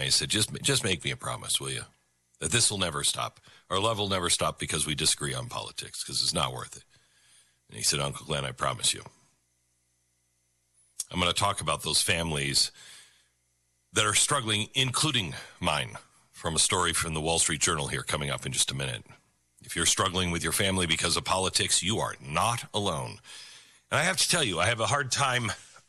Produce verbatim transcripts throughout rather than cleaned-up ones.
I said, just, just make me a promise, will you? That this will never stop. Our love will never stop because we disagree on politics, because it's not worth it. And he said, Uncle Glenn, I promise you. I'm going to talk about those families that are struggling, including mine, from a story from the Wall Street Journal here coming up in just a minute. If you're struggling with your family because of politics, you are not alone. And I have to tell you, I have a hard time.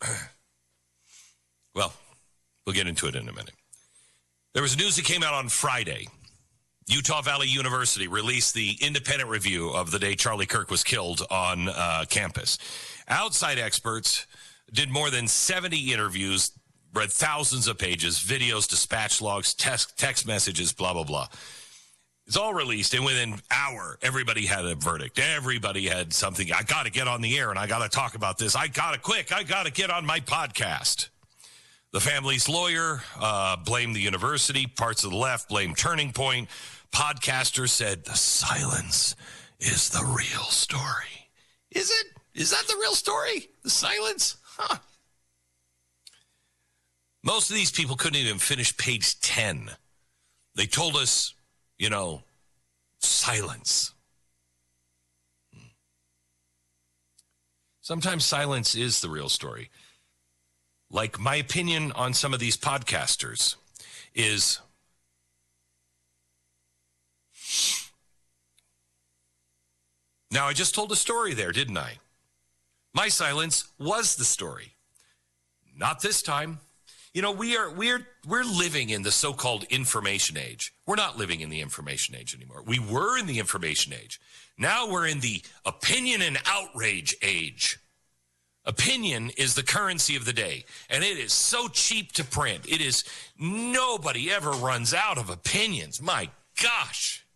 Well, we'll get into it in a minute. There was news that came out on Friday. Utah Valley University released the independent review of the day Charlie Kirk was killed on uh, campus. Outside experts did more than seventy interviews, read thousands of pages, videos, dispatch logs, text, text messages, blah, blah, blah. It's all released, and within an hour, everybody had a verdict. Everybody had something. I got to get on the air, and I got to talk about this. I got to quick. I got to get on my podcast. The family's lawyer uh, blamed the university. Parts of the left blamed Turning Point. Podcasters said the silence is the real story. Is it? Is that the real story? The silence? Huh. Most of these people couldn't even finish page ten. They told us, you know, silence. Sometimes silence is the real story. Like my opinion on some of these podcasters is now I just told a story there, didn't I? My silence was the story. Not this time. You know, we are we're we're living in the so-called information age. We're not living in the information age anymore. We were in the information age. Now we're in the opinion and outrage age. Opinion is the currency of the day, and it is so cheap to print. It is, nobody ever runs out of opinions. My gosh.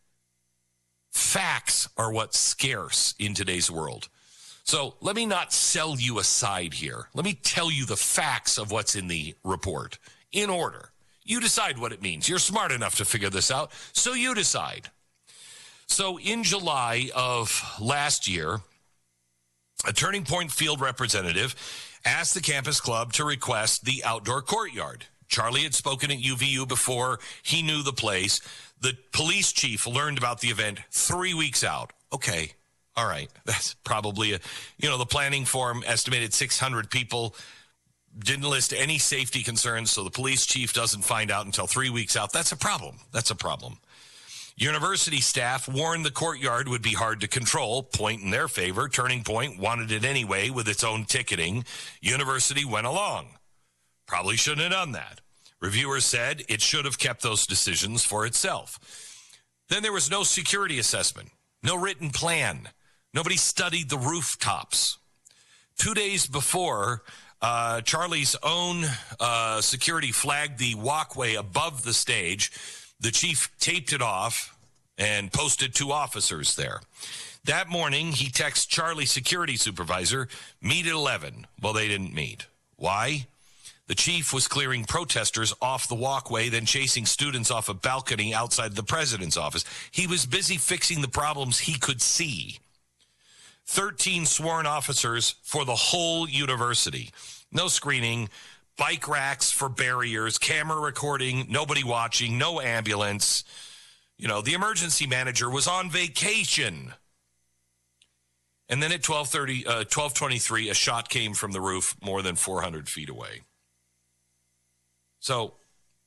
Facts are what's scarce in today's world. So let me not sell you a side here. Let me tell you the facts of what's in the report in order. You decide what it means. You're smart enough to figure this out, so you decide. So in July of last year, a Turning Point field representative asked the campus club to request the outdoor courtyard. Charlie had spoken at U V U before he knew the place. The police chief learned about the event three weeks out. Okay. All right, that's probably a, you know, the planning form estimated six hundred people, didn't list any safety concerns, so the police chief doesn't find out until three weeks out. That's a problem. That's a problem. University staff warned the courtyard would be hard to control. Point in their favor. Turning Point wanted it anyway with its own ticketing. University went along. Probably shouldn't have done that. Reviewers said it should have kept those decisions for itself. Then there was no security assessment, no written plan. Nobody studied the rooftops. Two days before, uh, Charlie's own uh, security flagged the walkway above the stage. The chief taped it off and posted two officers there. That morning, he texts Charlie's security supervisor, meet at eleven. Well, they didn't meet. Why? The chief was clearing protesters off the walkway, then chasing students off a balcony outside the president's office. He was busy fixing the problems he could see. thirteen sworn officers for the whole university. No screening, bike racks for barriers, camera recording, nobody watching, no ambulance. You know, the emergency manager was on vacation. And then at twelve thirty, uh, twelve twenty-three, a shot came from the roof more than four hundred feet away. So,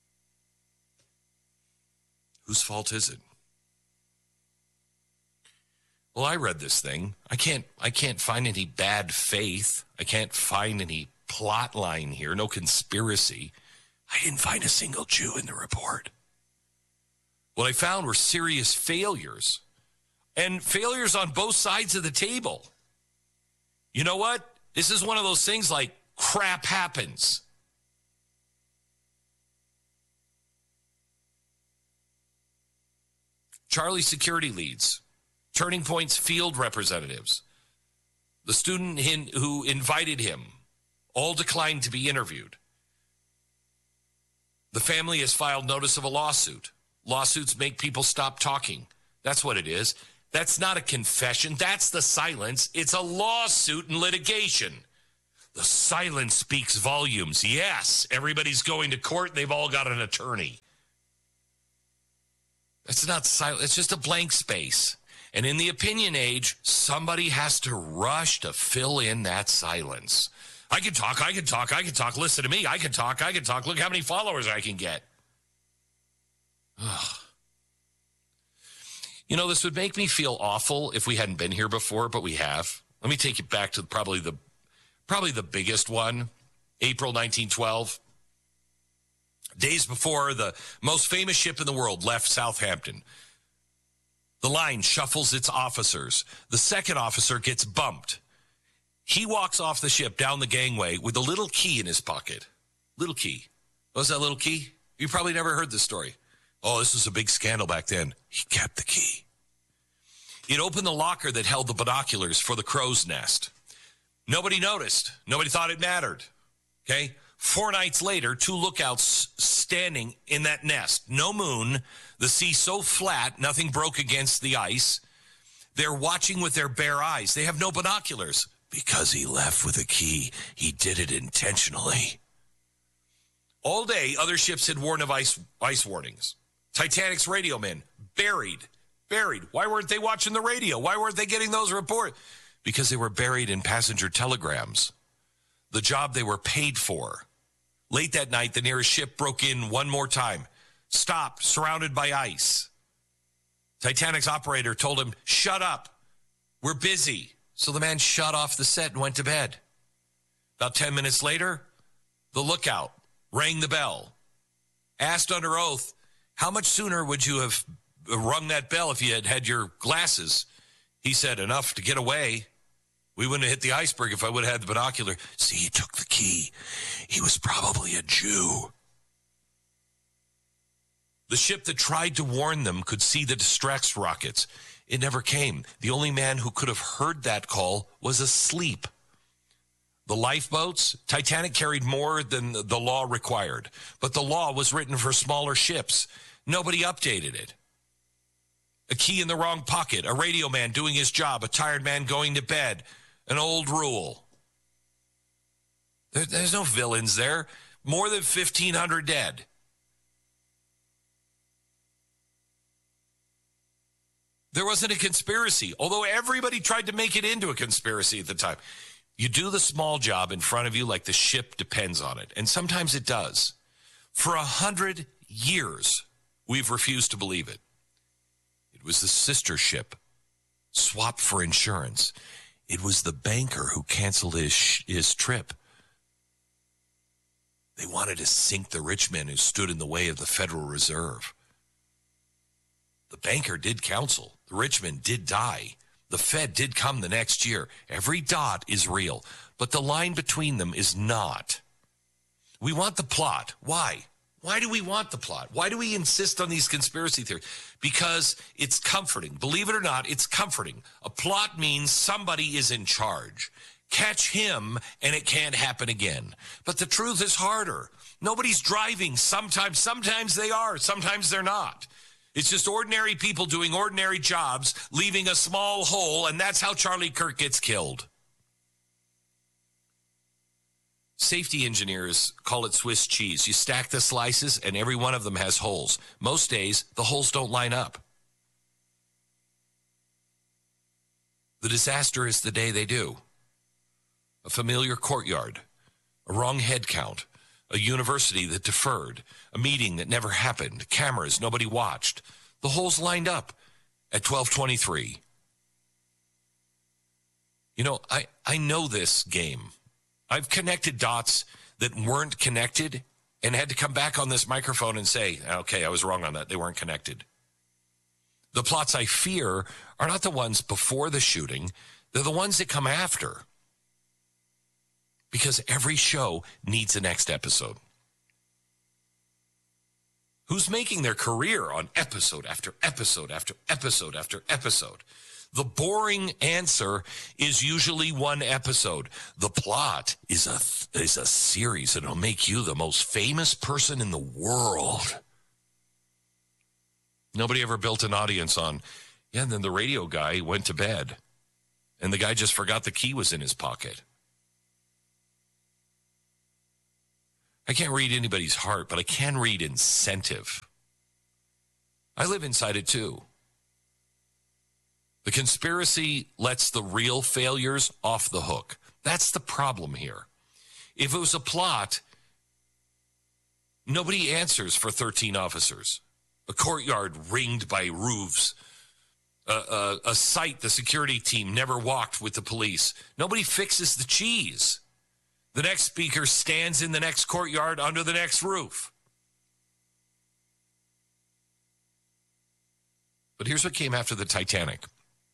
whose fault is it? Well, I read this thing. I can't I can't find any bad faith. I can't find any plot line here, no conspiracy. I didn't find a single Jew in the report. What I found were serious failures, and failures on both sides of the table. You know what? This is one of those things like crap happens. Charlie security leads, Turning Point's field representatives, the student in, who invited him, all declined to be interviewed. The family has filed notice of a lawsuit. Lawsuits make people stop talking. That's what it is. That's not a confession. That's the silence. It's a lawsuit and litigation. The silence speaks volumes. Yes, everybody's going to court. They've all got an attorney. It's not silent. It's just a blank space. And in the opinion age, somebody has to rush to fill in that silence. I can talk, I can talk, I can talk. Listen to me. I can talk, I can talk. Look how many followers I can get. Ugh. You know, this would make me feel awful if we hadn't been here before, but we have. Let me take you back to probably the probably the biggest one, April nineteen twelve. Days before the most famous ship in the world left Southampton. The line shuffles its officers. The second officer gets bumped. He walks off the ship down the gangway with a little key in his pocket. Little key. What was that little key? You probably never heard this story. Oh, this was a big scandal back then. He kept the key. It opened the locker that held the binoculars for the crow's nest. Nobody noticed. Nobody thought it mattered. Okay? Four nights later, two lookouts standing in that nest. No moon, the sea so flat, nothing broke against the ice. They're watching with their bare eyes. They have no binoculars. Because he left with a key, he did it intentionally. All day, other ships had warned of ice, ice warnings. Titanic's radio men, buried, buried. Why weren't they watching the radio? Why weren't they getting those reports? Because they were buried in passenger telegrams. The job they were paid for. Late that night, the nearest ship broke in one more time. Stop, surrounded by ice. Titanic's operator told him, shut up, we're busy. So the man shut off the set and went to bed. About ten minutes later, the lookout rang the bell. Asked under oath, how much sooner would you have rung that bell if you had had your glasses? He said, enough to get away. We wouldn't have hit the iceberg if I would have had the binocular. See, he took the key. He was probably a Jew. The ship that tried to warn them could see the distress rockets. It never came. The only man who could have heard that call was asleep. The lifeboats, Titanic carried more than the law required, but the law was written for smaller ships. Nobody updated it. A key in the wrong pocket, a radio man doing his job, a tired man going to bed, an old rule. There, there's no villains there. More than fifteen hundred dead. There wasn't a conspiracy, although everybody tried to make it into a conspiracy at the time. You do the small job in front of you like the ship depends on it, and sometimes it does. For a hundred years, we've refused to believe it. It was the sister ship, swapped for insurance. It was the banker who canceled his, his trip. They wanted to sink the rich men who stood in the way of the Federal Reserve. The banker did counsel. The rich men did die. The Fed did come the next year. Every dot is real, but the line between them is not. We want the plot. Why? Why do we want the plot? Why do we insist on these conspiracy theories? Because it's comforting. Believe it or not, it's comforting. A plot means somebody is in charge. Catch him and it can't happen again. But the truth is harder. Nobody's driving. Sometimes, sometimes they are. Sometimes they're not. It's just ordinary people doing ordinary jobs, leaving a small hole, and that's how Charlie Kirk gets killed. Safety engineers call it Swiss cheese. You stack the slices, and every one of them has holes. Most days, the holes don't line up. The disaster is the day they do. A familiar courtyard, a wrong head count, a university that deferred, a meeting that never happened, cameras nobody watched. The holes lined up at twelve twenty-three. You know, I, I know this game. I've connected dots that weren't connected and had to come back on this microphone and say, okay, I was wrong on that. They weren't connected. The plots I fear are not the ones before the shooting. They're the ones that come after. Because every show needs a next episode. Who's making their career on episode after episode after episode after episode? The boring answer is usually one episode. The plot is a is a series that'll make you the most famous person in the world. Nobody ever built an audience on, yeah, and then the radio guy went to bed, and the guy just forgot the key was in his pocket. I can't read anybody's heart, but I can read incentive. I live inside it too. The conspiracy lets the real failures off the hook. That's the problem here. If it was a plot, nobody answers for thirteen officers. A courtyard ringed by roofs. A, a, a site the security team never walked with the police. Nobody fixes the cheese. The next speaker stands in the next courtyard under the next roof. But here's what came after the Titanic.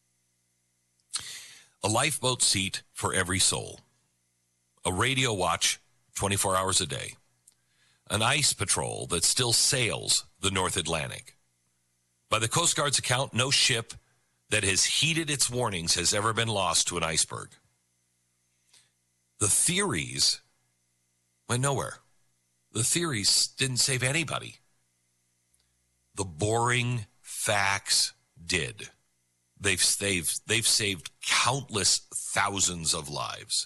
A lifeboat seat for every soul. A radio watch twenty-four hours a day. An ice patrol that still sails the North Atlantic. By the Coast Guard's account, no ship that has heeded its warnings has ever been lost to an iceberg. The theories went nowhere. The theories didn't save anybody. The boring facts did. They've, they've, they've saved countless thousands of lives.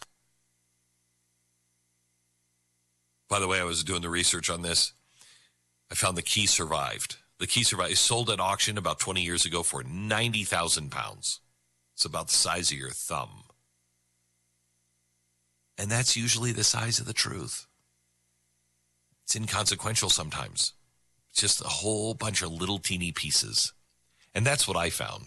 By the way, I was doing the research on this. I found the Key survived. The Key survived. It sold at auction about twenty years ago for ninety thousand pounds. It's about the size of your thumb. And that's usually the size of the truth. It's inconsequential sometimes. It's just a whole bunch of little teeny pieces. And that's what I found.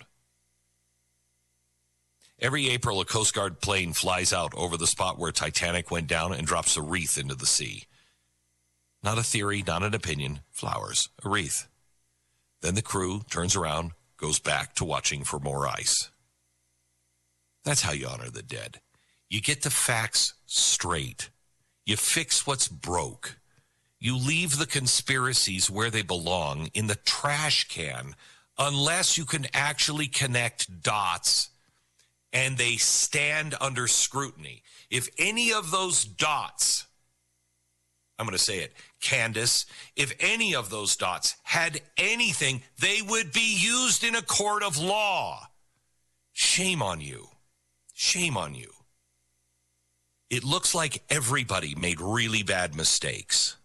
Every April, a Coast Guard plane flies out over the spot where Titanic went down and drops a wreath into the sea. Not a theory, not an opinion, flowers, a wreath. Then the crew turns around, goes back to watching for more ice. That's how you honor the dead. You get the facts straight. You fix what's broke. You leave the conspiracies where they belong, in the trash can, unless you can actually connect dots and they stand under scrutiny. If any of those dots, I'm going to say it, Candace, if any of those dots had anything, they would be used in a court of law. Shame on you. Shame on you. It looks like everybody made really bad mistakes.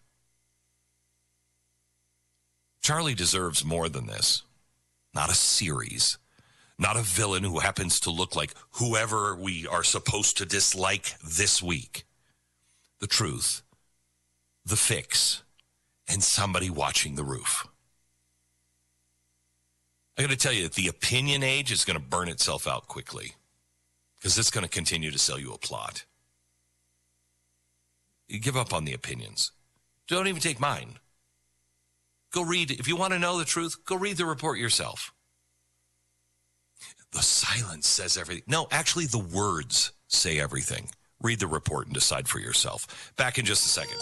Charlie deserves more than this. Not a series. Not a villain who happens to look like whoever we are supposed to dislike this week. The truth, the fix, and somebody watching the roof. I got to tell you that the opinion age is going to burn itself out quickly because it's going to continue to sell you a plot. You give up on the opinions. Don't even take mine. Go read. If you want to know the truth, go read the report yourself. The silence says everything. No, actually, the words say everything. Read the report and decide for yourself. Back in just a second.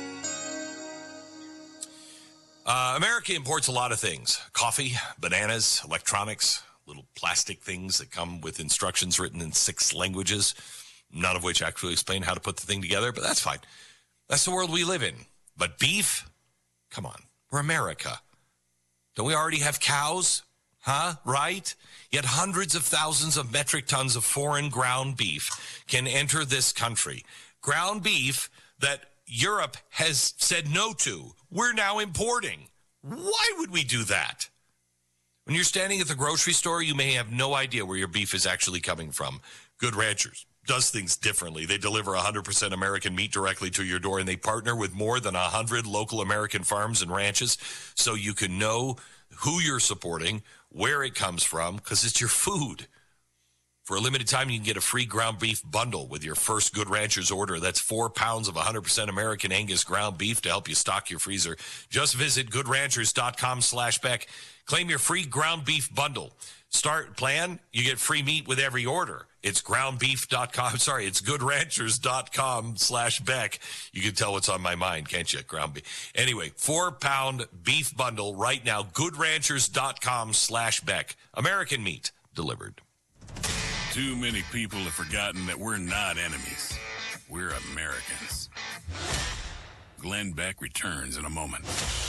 Uh, America imports a lot of things. Coffee, bananas, electronics, little plastic things that come with instructions written in six languages, none of which actually explain how to put the thing together, but that's fine. That's the world we live in. But beef? Come on. We're America. Don't we already have cows? Huh? Right? Yet hundreds of thousands of metric tons of foreign ground beef can enter this country. Ground beef that Europe has said no to. We're now importing. Why would we do that? When you're standing at the grocery store, you may have no idea where your beef is actually coming from. Good Ranchers does things differently. They deliver one hundred percent American meat directly to your door, and they partner with more than one hundred local American farms and ranches so you can know who you're supporting, where it comes from, because it's your food. For a limited time, you can get a free ground beef bundle with your first Good Ranchers order. That's four pounds of one hundred percent American Angus ground beef to help you stock your freezer. Just visit goodranchers.com slash Beck. Claim your free ground beef bundle. Start plan, you get free meat with every order. It's groundbeef dot com. Sorry, it's goodranchers.com slash Beck. You can tell what's on my mind, can't you? Ground beef. Anyway, four pound beef bundle right now. goodranchers.com slash Beck. American meat delivered. Too many people have forgotten that we're not enemies. We're Americans. Glenn Beck returns in a moment.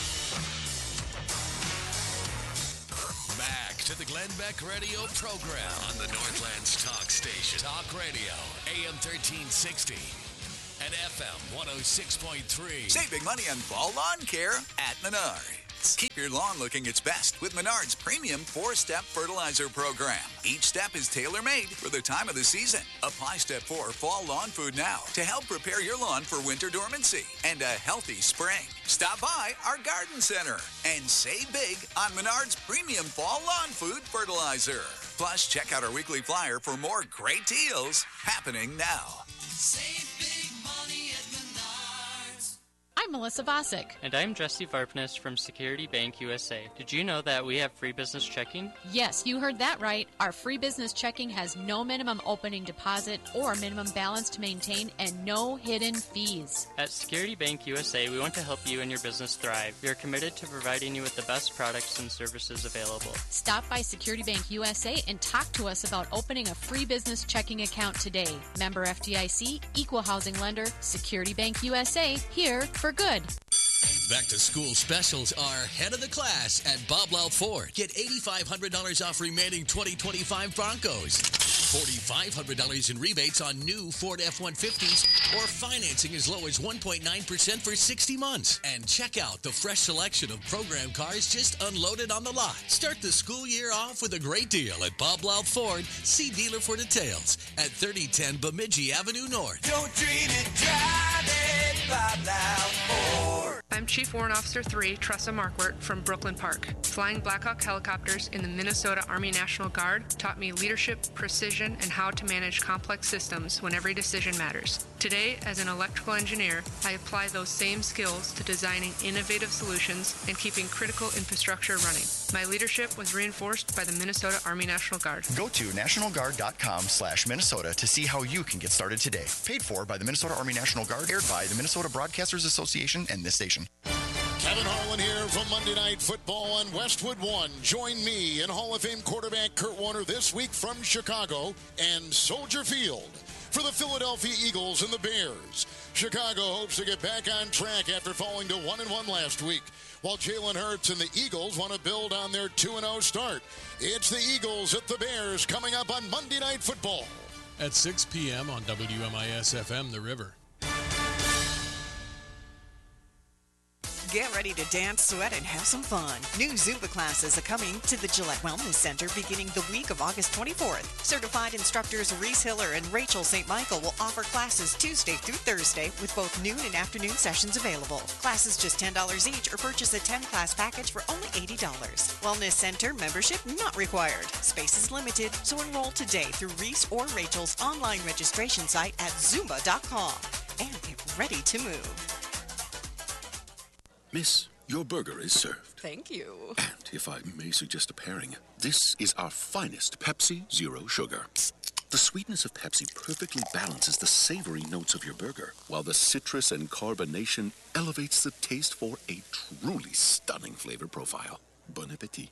Back to the Glenn Beck radio program on the Northlands Talk Station. Talk Radio, A M thirteen sixty. and F M one oh six point three. Save big money on fall lawn care at Menards. Keep your lawn looking its best with Menards Premium four-Step Fertilizer Program. Each step is tailor-made for the time of the season. Apply Step four Fall Lawn Food now to help prepare your lawn for winter dormancy and a healthy spring. Stop by our garden center and save big on Menards Premium Fall Lawn Food Fertilizer. Plus, check out our weekly flyer for more great deals happening now. Save big money at Menards. I'm Melissa Bosick. And I'm Jesse Varpness from Security Bank U S A. Did you know that we have free business checking? Yes, you heard that right. Our free business checking has no minimum opening deposit or minimum balance to maintain and no hidden fees. At Security Bank U S A, we want to help you and your business thrive. We are committed to providing you with the best products and services available. Stop by Security Bank U S A and talk to us about opening a free business checking account today. Member F D I C, Equal Housing Lender, Security Bank U S A, here for good. Back to school specials are head of the class at Bob Louth Ford. Get eight thousand five hundred dollars off remaining twenty twenty-five Broncos. four thousand five hundred dollars in rebates on new Ford F one fifties or financing as low as one point nine percent for sixty months. And check out the fresh selection of program cars just unloaded on the lot. Start the school year off with a great deal at Bob Louth Ford. See dealer for details at thirty ten Bemidji Avenue North. Don't dream it, drive it, Bob Louth Ford. I'm Chief Warrant Officer three, Tressa Markwart from Brooklyn Park. Flying Black Hawk helicopters in the Minnesota Army National Guard taught me leadership, precision, and how to manage complex systems when every decision matters. Today, as an electrical engineer, I apply those same skills to designing innovative solutions and keeping critical infrastructure running. My leadership was reinforced by the Minnesota Army National Guard. Go to national guard dot com slash Minnesota to see how you can get started today. Paid for by the Minnesota Army National Guard, aired by the Minnesota Broadcasters Association and this station. Kevin Harlan here from Monday Night Football on Westwood One. Join me and Hall of Fame quarterback Kurt Warner this week from Chicago and Soldier Field for the Philadelphia Eagles and the Bears. Chicago hopes to get back on track after falling to one and one last week, while Jalen Hurts and the Eagles want to build on their two and oh start. It's the Eagles at the Bears coming up on Monday Night Football. At six p.m. on W M I S F M, The River. Get ready to dance, sweat, and have some fun. New Zumba classes are coming to the Gillette Wellness Center beginning the week of August twenty-fourth. Certified instructors Reese Hiller and Rachel Saint Michael will offer classes Tuesday through Thursday with both noon and afternoon sessions available. Classes just ten dollars each or purchase a ten-class package for only eighty dollars. Wellness Center membership not required. Space is limited, so enroll today through Reese or Rachel's online registration site at zumba dot com and get ready to move. Miss, your burger is served. Thank you. And if I may suggest a pairing, this is our finest Pepsi Zero Sugar. The sweetness of Pepsi perfectly balances the savory notes of your burger, while the citrus and carbonation elevates the taste for a truly stunning flavor profile. Bon appetit.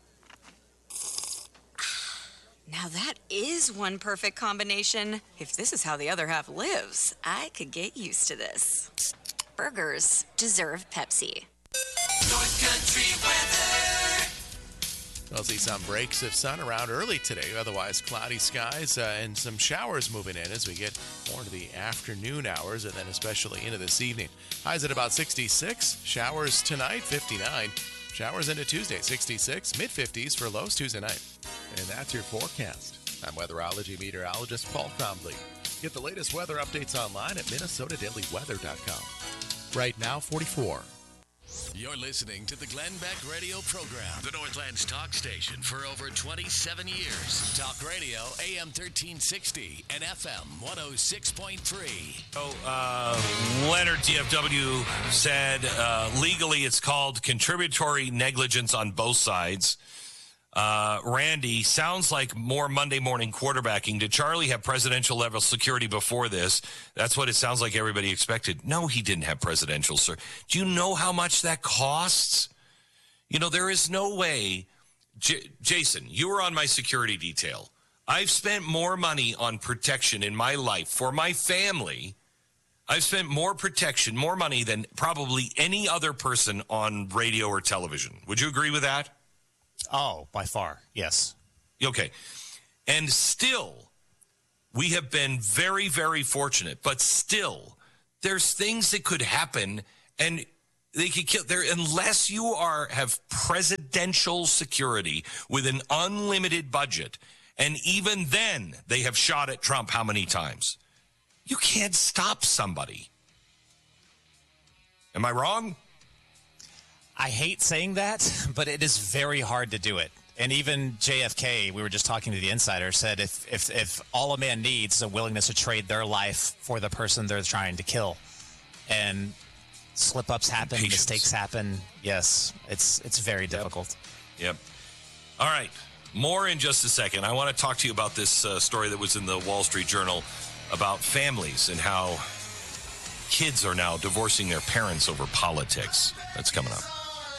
Now that is one perfect combination. If this is how the other half lives, I could get used to this. Burgers deserve Pepsi. North Country weather. We'll see some breaks of sun around early today. Otherwise, cloudy skies uh, and some showers moving in as we get more into the afternoon hours and then especially into this evening. Highs at about sixty-six. Showers tonight, fifty-nine. Showers into Tuesday, sixty-six. mid-fifties for lows Tuesday night. And that's your forecast. I'm weatherology meteorologist Paul Cromley. Get the latest weather updates online at minnesota daily weather dot com. Right now, forty-four. You're listening to the Glenn Beck Radio Program, the Northland's talk station for over twenty-seven years. Talk radio, A M thirteen sixty and F M one oh six point three. So, uh, Leonard D F W said uh, legally it's called contributory negligence on both sides. Uh, Randy, sounds like more Monday morning quarterbacking. Did Charlie have presidential level security before this? That's what it sounds like everybody expected. No, he didn't have presidential, sir. Do you know how much that costs? You know, there is no way. J- Jason, you were on my security detail. I've spent more money on protection in my life for my family. I've spent more protection, more money than probably any other person on radio or television. Would you agree with that? Oh, by far, yes. Okay. And still, we have been very, very fortunate, but still, There's things that could happen, and they could kill there unless you are have presidential security with an unlimited budget. And even then, they have shot at Trump how many times? You can't stop somebody. Am I wrong? I hate saying that, but it is very hard to do it. And even J F K, we were just talking to the insider, said if, if, if all a man needs is a willingness to trade their life for the person they're trying to kill. And slip-ups happen, Patience. mistakes happen. Yes, it's it's very difficult. Yep. All right. More in just a second. I want to talk to you about this uh, story that was in the Wall Street Journal about families and how kids are now divorcing their parents over politics. That's coming up.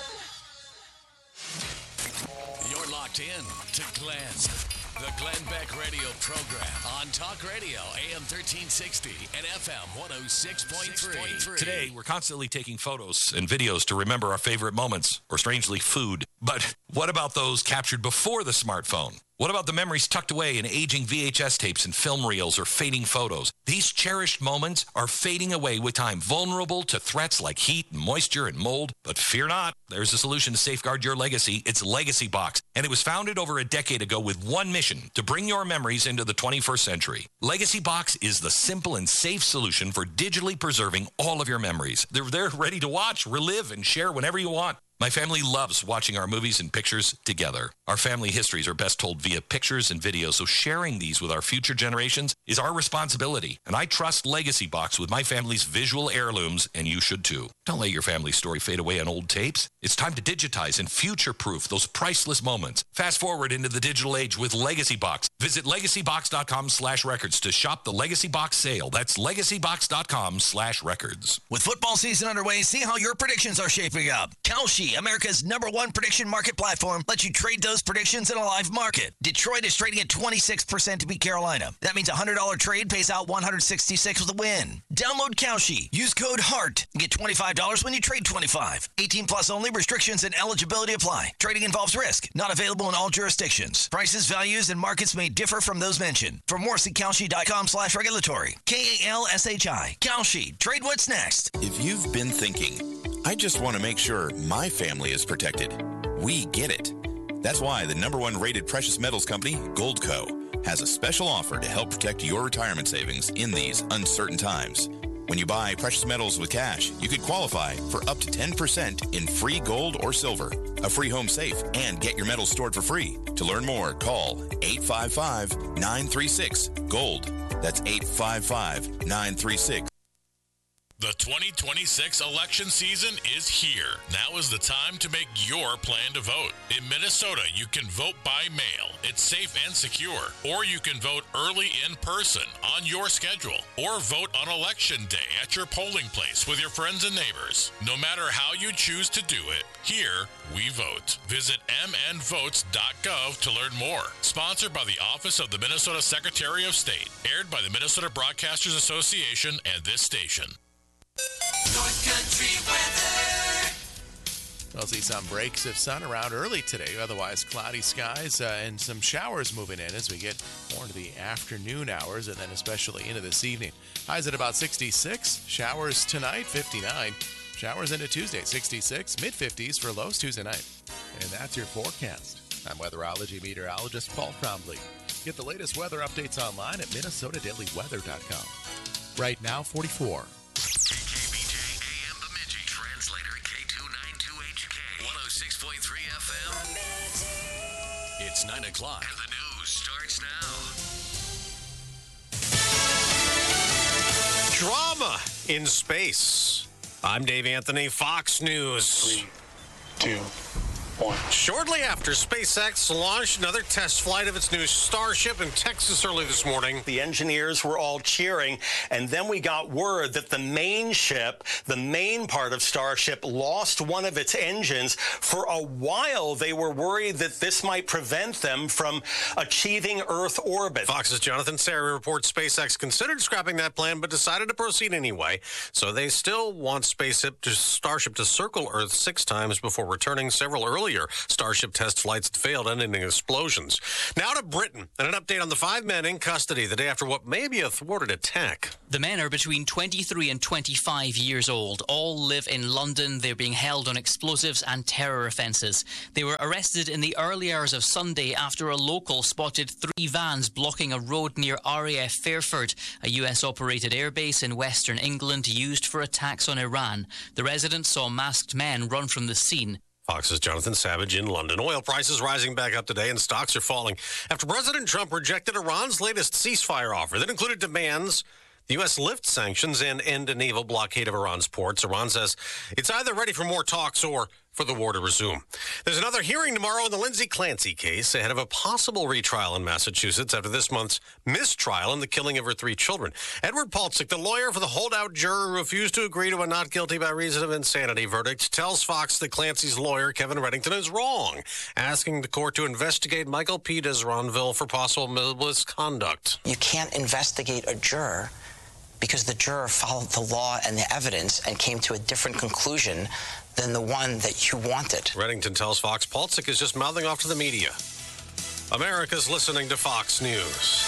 You're locked in to Glenn, the Glenn Beck radio program on Talk Radio, A M thirteen sixty and F M one oh six point three. Today, we're constantly taking photos and videos to remember our favorite moments, or strangely, food. But what about those captured before the smartphone? What about the memories tucked away in aging V H S tapes and film reels or fading photos? These cherished moments are fading away with time, vulnerable to threats like heat, moisture, and mold. But fear not, there's a solution to safeguard your legacy. It's Legacy Box, and it was founded over a decade ago with one mission: to bring your memories into the twenty-first century. Legacy Box is the simple and safe solution for digitally preserving all of your memories. They're, they're ready to watch, relive, and share whenever you want. My family loves watching our movies and pictures together. Our family histories are best told via pictures and videos, so sharing these with our future generations is our responsibility. And I trust Legacy Box with my family's visual heirlooms, and you should too. Don't let your family story fade away on old tapes. It's time to digitize and future-proof those priceless moments. Fast forward into the digital age with Legacy Box. Visit legacybox.com slash records to shop the Legacy Box sale. That's legacybox.com slash records. With football season underway, see how your predictions are shaping up. Kalshi, America's number one prediction market platform, lets you trade those predictions in a live market. Detroit is trading at twenty-six percent to beat Carolina. That means a one hundred dollars trade pays out one hundred sixty-six with a win. Download Kalshi. Use code HEART and get twenty-five dollars when you trade twenty-five. eighteen plus only. Restrictions and eligibility apply. Trading involves risk. Not available in all jurisdictions. Prices, values, and markets may differ from those mentioned. For more, see Kalshi.com slash regulatory. K A L S H I. Kalshi. Trade what's next. If you've been thinking, I just want to make sure my family is protected, we get it. That's why the number one rated precious metals company, Goldco, has a special offer to help protect your retirement savings in these uncertain times. When you buy precious metals with cash, you could qualify for up to ten percent in free gold or silver, a free home safe, and get your metals stored for free. To learn more, call eight five five, nine three six, GOLD. That's eight five five, nine three six. The twenty twenty-six election season is here. Now is the time to make your plan to vote. In Minnesota, you can vote by mail. It's safe and secure. Or you can vote early in person on your schedule. Or vote on election day at your polling place with your friends and neighbors. No matter how you choose to do it, here we vote. Visit m n votes dot gov to learn more. Sponsored by the Office of the Minnesota Secretary of State. Aired by the Minnesota Broadcasters Association and this station. North Country weather. We'll see some breaks of sun around early today. Otherwise, cloudy skies uh, and some showers moving in as we get more into the afternoon hours and then especially into this evening. Highs at about sixty-six. Showers tonight, fifty-nine. Showers into Tuesday, sixty-six. mid-fifties for lows Tuesday night. And that's your forecast. I'm weatherology meteorologist Paul Trombley. Get the latest weather updates online at minnesota daily weather dot com. Right now, forty-four. It's nine o'clock. And the news starts now. Drama in space. I'm Dave Anthony, Fox News. Three, two, one. Shortly after SpaceX launched another test flight of its new Starship in Texas early this morning, the engineers were all cheering, and then we got word that the main ship, the main part of Starship, lost one of its engines. For a while, they were worried that this might prevent them from achieving Earth orbit. Fox's Jonathan Serry reports SpaceX considered scrapping that plan, but decided to proceed anyway. So they still want Spaceship to, Starship to circle Earth six times before returning. Several early earlier Starship test flights that failed, ending in explosions. Now to Britain, and an update on the five men in custody the day after what may be a thwarted attack. The men are between twenty-three and twenty-five years old. All live in London. They're being held on explosives and terror offences. They were arrested in the early hours of Sunday after a local spotted three vans blocking a road near R A F Fairford, a U S-operated airbase in western England used for attacks on Iran. The residents saw masked men run from the scene. Fox's Jonathan Savage in London. Oil prices rising back up today and stocks are falling after President Trump rejected Iran's latest ceasefire offer that included demands the U S lift sanctions and end a naval blockade of Iran's ports. Iran says it's either ready for more talks or for the war to resume. There's another hearing tomorrow in the Lindsay Clancy case ahead of a possible retrial in Massachusetts after this month's mistrial in the killing of her three children. Edward Paltzik, the lawyer for the holdout juror who refused to agree to a not guilty by reason of insanity verdict, tells Fox that Clancy's lawyer, Kevin Reddington, is wrong, asking the court to investigate Michael P. Desronville for possible misconduct. You can't investigate a juror because the juror followed the law and the evidence and came to a different conclusion than the one that you wanted. Reddington tells Fox Paltzik is just mouthing off to the media. America's listening to Fox News.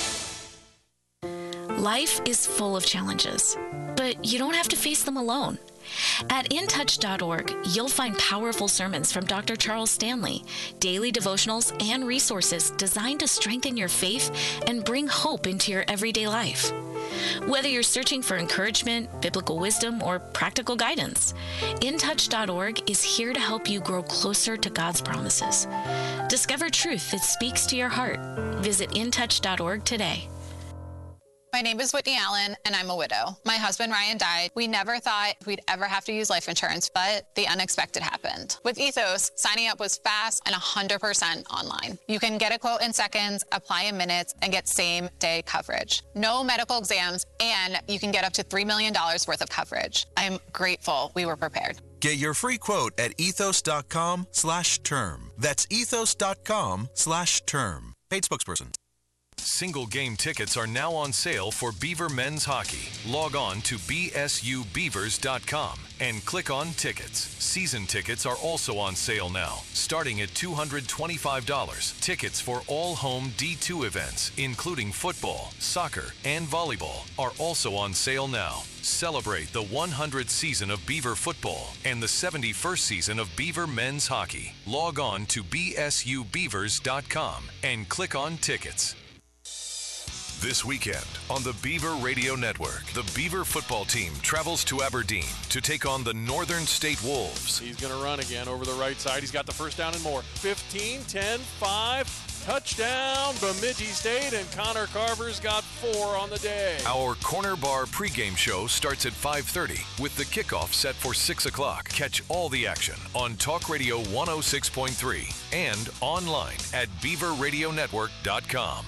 Life is full of challenges, but you don't have to face them alone. At in touch dot org, you'll find powerful sermons from Doctor Charles Stanley, daily devotionals, and resources designed to strengthen your faith and bring hope into your everyday life. Whether you're searching for encouragement, biblical wisdom, or practical guidance, in touch dot org is here to help you grow closer to God's promises. Discover truth that speaks to your heart. Visit in touch dot org today. My name is Whitney Allen, and I'm a widow. My husband, Ryan, died. We never thought we'd ever have to use life insurance, but the unexpected happened. With Ethos, signing up was fast and one hundred percent online. You can get a quote in seconds, apply in minutes, and get same-day coverage. No medical exams, and you can get up to three million dollars worth of coverage. I'm grateful we were prepared. Get your free quote at ethos dot com slash term. That's ethos dot com slash term. Paid spokesperson. Single game tickets are now on sale for Beaver men's hockey. Log on to b s u beavers dot com and click on tickets. Season tickets are also on sale now, starting at two hundred twenty-five dollars. Tickets for all home D two events, including football, soccer, and volleyball, are also on sale now. Celebrate the one hundredth season of Beaver football and the seventy-first season of Beaver men's hockey. Log on to b s u beavers dot com and click on tickets. This weekend on the Beaver Radio Network, the Beaver football team travels to Aberdeen to take on the Northern State Wolves. He's going to run again over the right side. He's got the first down and more. fifteen, ten, five, touchdown, Bemidji State, and Connor Carver's got four on the day. Our Corner Bar pregame show starts at five thirty with the kickoff set for six o'clock. Catch all the action on Talk Radio one oh six point three and online at beaver radio network dot com.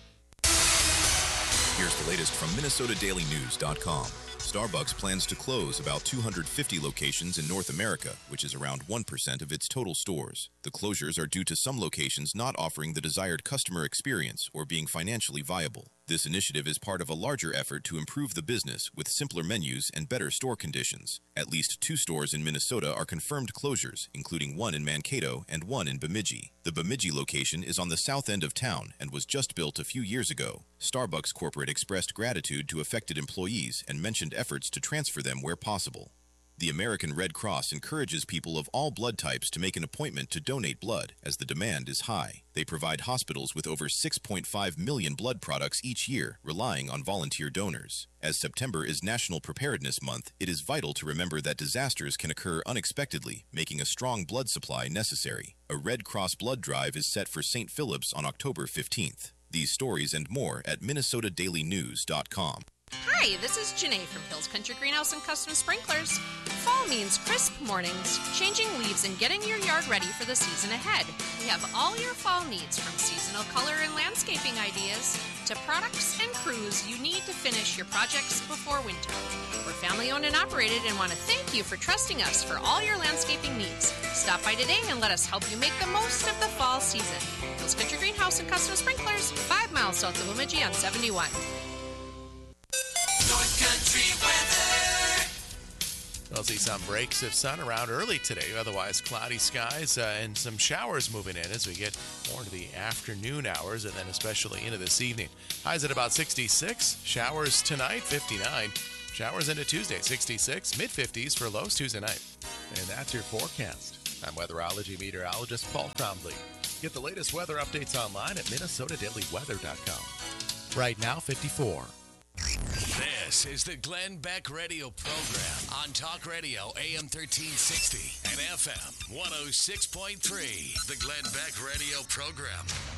Here's the latest from Minnesota Daily News dot com. Starbucks plans to close about two hundred fifty locations in North America, which is around one percent of its total stores. The closures are due to some locations not offering the desired customer experience or being financially viable. This initiative is part of a larger effort to improve the business with simpler menus and better store conditions. At least two stores in Minnesota are confirmed closures, including one in Mankato and one in Bemidji. The Bemidji location is on the south end of town and was just built a few years ago. Starbucks corporate expressed gratitude to affected employees and mentioned efforts to transfer them where possible. The American Red Cross encourages people of all blood types to make an appointment to donate blood, as the demand is high. They provide hospitals with over six point five million blood products each year, relying on volunteer donors. As September is National Preparedness Month, it is vital to remember that disasters can occur unexpectedly, making a strong blood supply necessary. A Red Cross blood drive is set for Saint Philip's on October fifteenth. These stories and more at Minnesota Daily News dot com. Hi, this is Janae from Hills Country Greenhouse and Custom Sprinklers. Fall means crisp mornings, changing leaves, and getting your yard ready for the season ahead. We have all your fall needs, from seasonal color and landscaping ideas to products and crews you need to finish your projects before winter. We're family owned and operated and want to thank you for trusting us for all your landscaping needs. Stop by today and let us help you make the most of the fall season. Hills Country Greenhouse and Custom Sprinklers, five miles south of Bemidji on seventy-one. North Country weather. We'll see some breaks of sun around early today. Otherwise, cloudy skies uh, and some showers moving in as we get more into the afternoon hours and then especially into this evening. Highs at about sixty-six. Showers tonight, fifty-nine. Showers into Tuesday, sixty-six. mid-fifties for lows Tuesday night. And that's your forecast. I'm weatherology meteorologist Paul Trombley. Get the latest weather updates online at minnesota daily weather dot com. Right now, fifty-four. This is the Glenn Beck Radio Program on Talk Radio A M thirteen sixty and F M one oh six point three. The Glenn Beck Radio Program.